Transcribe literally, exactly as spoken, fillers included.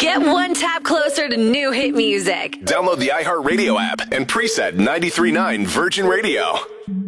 Get one tap closer to new hit music. Download the iHeartRadio app and preset ninety-three point nine Virgin Radio.